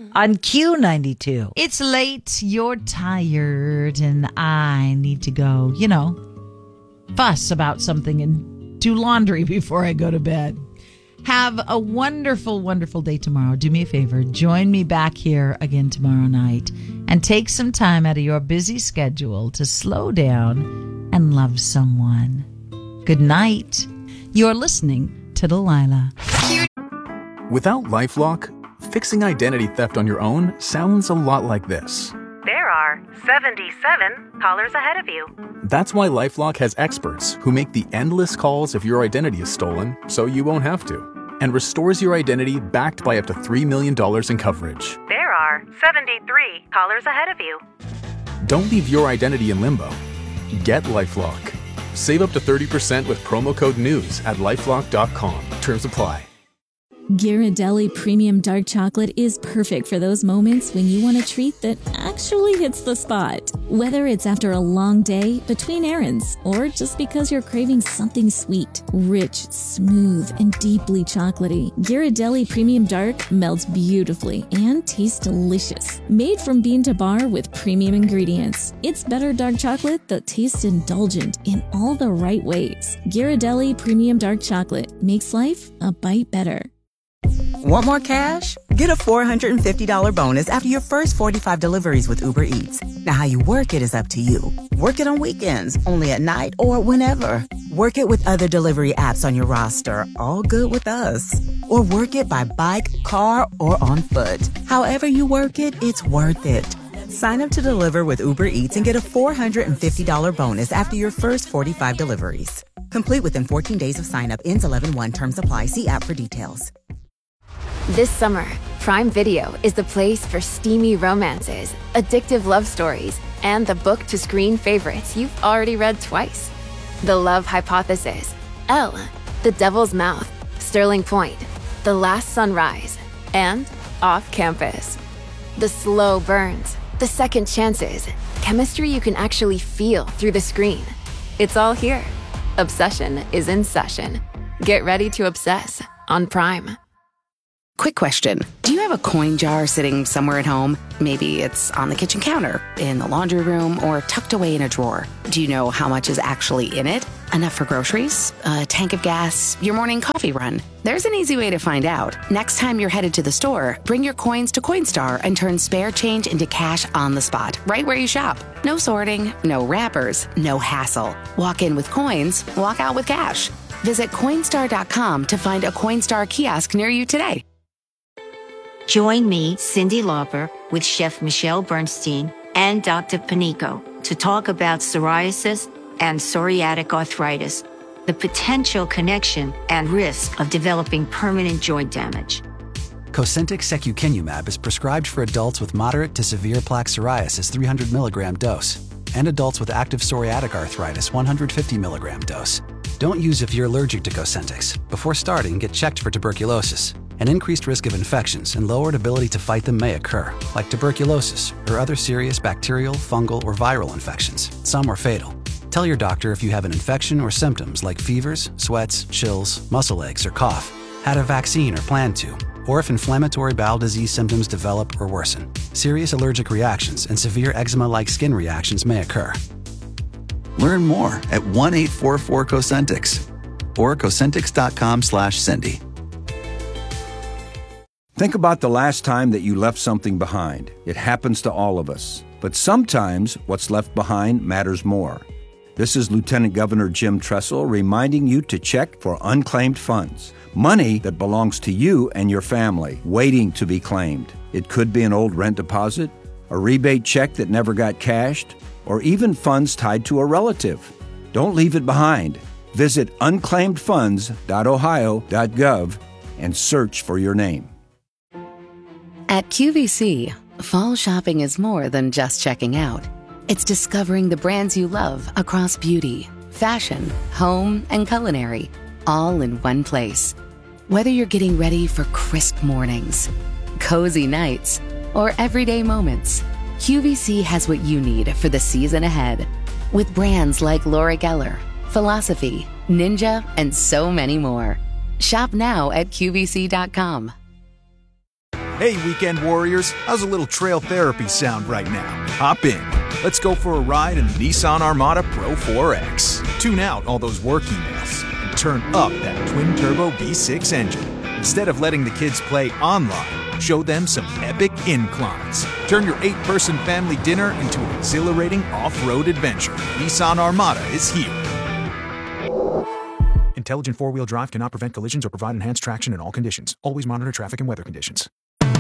on Q92. It's late, you're tired, and I need to go, fuss about something and do laundry before I go to bed. Have a wonderful, wonderful day tomorrow. Do me a favor. Join me back here again tomorrow night and take some time out of your busy schedule to slow down and love someone. Good night. You're listening to Delilah. Without LifeLock, fixing identity theft on your own sounds a lot like this. There are 77 callers ahead of you. That's why LifeLock has experts who make the endless calls if your identity is stolen so you won't have to, and restores your identity backed by up to $3 million in coverage. There are 73 callers ahead of you. Don't leave your identity in limbo. Get LifeLock. Save up to 30% with promo code NEWS at LifeLock.com. Terms apply. Ghirardelli Premium Dark Chocolate is perfect for those moments when you want a treat that actually hits the spot. Whether it's after a long day, between errands, or just because you're craving something sweet, rich, smooth, and deeply chocolatey, Ghirardelli Premium Dark melts beautifully and tastes delicious. Made from bean to bar with premium ingredients, it's better dark chocolate that tastes indulgent in all the right ways. Ghirardelli Premium Dark Chocolate makes life a bite better. Want more cash? Get a $450 bonus after your first 45 deliveries with Uber Eats. Now, how you work it is up to you. Work it on weekends, only at night, or whenever. Work it with other delivery apps on your roster, all good with us. Or work it by bike, car, or on foot. However you work it, it's worth it. Sign up to deliver with Uber Eats and get a $450 bonus after your first 45 deliveries. Complete within 14 days of sign up. Ends 11/1. Terms apply. See app for details. This summer, Prime Video is the place for steamy romances, addictive love stories, and the book-to-screen favorites you've already read twice. The Love Hypothesis, Elle, The Devil's Mouth, Sterling Point, The Last Sunrise, and Off Campus. The slow burns, the second chances, chemistry you can actually feel through the screen. It's all here. Obsession is in session. Get ready to obsess on Prime. Quick question. Do you have a coin jar sitting somewhere at home? Maybe it's on the kitchen counter, in the laundry room, or tucked away in a drawer. Do you know how much is actually in it? Enough for groceries, a tank of gas, your morning coffee run? There's an easy way to find out. Next time you're headed to the store, bring your coins to Coinstar and turn spare change into cash on the spot, right where you shop. No sorting, no wrappers, no hassle. Walk in with coins, walk out with cash. Visit Coinstar.com to find a Coinstar kiosk near you today. Join me, Cyndi Lauper, with Chef Michelle Bernstein and Dr. Panico to talk about psoriasis and psoriatic arthritis, the potential connection and risk of developing permanent joint damage. Cosentyx secukinumab is prescribed for adults with moderate to severe plaque psoriasis 300 milligram dose and adults with active psoriatic arthritis 150 milligram dose. Don't use if you're allergic to Cosentyx. Before starting, get checked for tuberculosis. An increased risk of infections and lowered ability to fight them may occur, like tuberculosis or other serious bacterial, fungal, or viral infections. Some are fatal. Tell your doctor if you have an infection or symptoms like fevers, sweats, chills, muscle aches, or cough, had a vaccine or plan to, or if inflammatory bowel disease symptoms develop or worsen. Serious allergic reactions and severe eczema-like skin reactions may occur. Learn more at 1-844-COSENTYX or Cosentyx.com/Cindy. Think about the last time that you left something behind. It happens to all of us. But sometimes what's left behind matters more. This is Lieutenant Governor Jim Tressel reminding you to check for unclaimed funds. Money that belongs to you and your family, waiting to be claimed. It could be an old rent deposit, a rebate check that never got cashed, or even funds tied to a relative. Don't leave it behind. Visit unclaimedfunds.ohio.gov and search for your name. At QVC, fall shopping is more than just checking out. It's discovering the brands you love across beauty, fashion, home, and culinary, all in one place. Whether you're getting ready for crisp mornings, cozy nights, or everyday moments, QVC has what you need for the season ahead. With brands like Laura Geller, Philosophy, Ninja, and so many more. Shop now at QVC.com. Hey, weekend warriors, how's a little trail therapy sound right now? Hop in. Let's go for a ride in the Nissan Armada Pro 4X. Tune out all those work emails and turn up that twin-turbo V6 engine. Instead of letting the kids play online, show them some epic inclines. Turn your 8-person family dinner into an exhilarating off-road adventure. Nissan Armada is here. Intelligent four-wheel drive cannot prevent collisions or provide enhanced traction in all conditions. Always monitor traffic and weather conditions.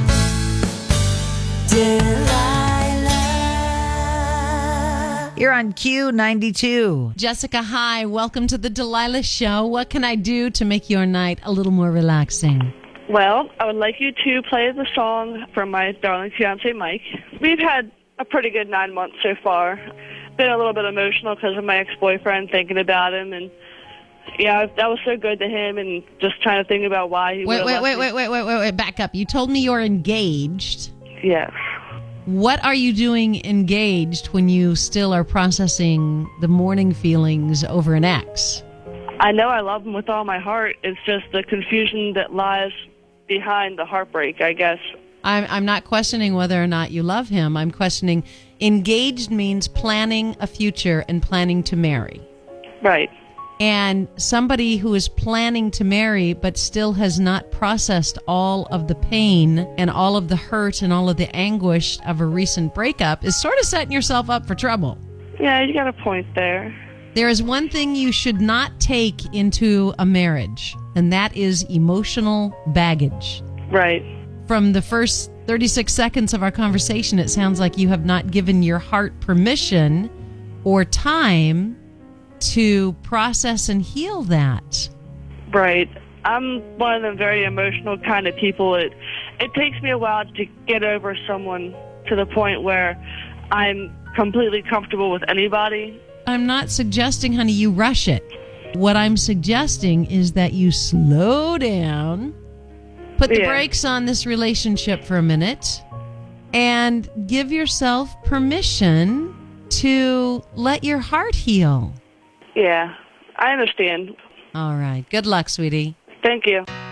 You're on Q92. Jessica, hi. Welcome to the Delilah Show. What can I do to make your night a little more relaxing? Well, I would like you to play the song from my darling fiancé, Mike. We've had a pretty good 9 months so far. Been a little bit emotional because of my ex-boyfriend, thinking about him, and yeah, that was so good to him, and just trying to think about why he Wait, back up. You told me you're engaged. Yes. What are you doing engaged when you still are processing the mourning feelings over an ex? I know I love him with all my heart. It's just the confusion that lies behind the heartbreak, I guess. I'm not questioning whether or not you love him. I'm questioning engaged means planning a future and planning to marry. Right. And somebody who is planning to marry but still has not processed all of the pain and all of the hurt and all of the anguish of a recent breakup is sort of setting yourself up for trouble. Yeah, you got a point there. There is one thing you should not take into a marriage, and that is emotional baggage. Right. From the first 36 seconds of our conversation, it sounds like you have not given your heart permission or time to process and heal that. Right. I'm one of them very emotional kind of people. It takes me a while to get over someone to the point where I'm completely comfortable with anybody. I'm not suggesting, honey, you rush it. What I'm suggesting is that you slow down, put the brakes on this relationship for a minute, and give yourself permission to let your heart heal. Yeah, I understand. All right. Good luck, sweetie. Thank you.